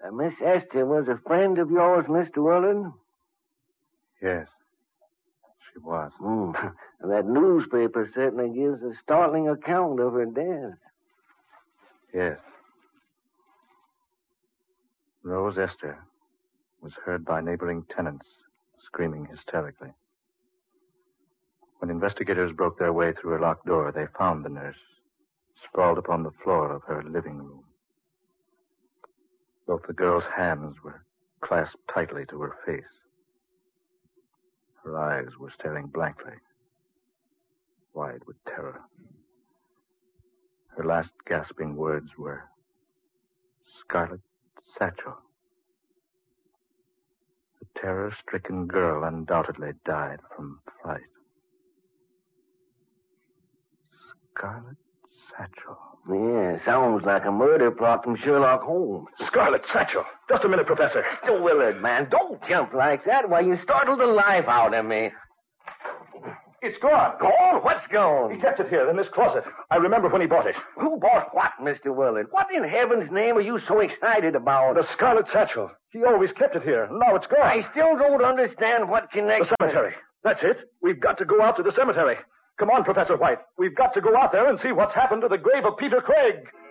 Miss Esther was a friend of yours, Mr. Willard? Yes, she was. That newspaper certainly gives a startling account of her death. Yes. Rose Esther was heard by neighboring tenants screaming hysterically. When investigators broke their way through her locked door, they found the nurse sprawled upon the floor of her living room. Both the girl's hands were clasped tightly to her face. Her eyes were staring blankly, wide with terror. Her last gasping words were, "Scarlet Satchel." The terror-stricken girl undoubtedly died from fright. Scarlet Satchel. Yeah, sounds like a murder plot from Sherlock Holmes. Scarlet Satchel. Just a minute, Professor. Mr. Willard, man, don't jump like that. Why, you startled the life out of me. It's gone. Gone? What's gone? He kept it here in this closet. I remember when he bought it. Who bought what, Mr. Willard? What in heaven's name are you so excited about? The Scarlet Satchel. He always kept it here. Now it's gone. I still don't understand what connection... The cemetery. That's it. We've got to go out to the cemetery. Come on, Professor White. We've got to go out there and see what's happened to the grave of Peter Craig.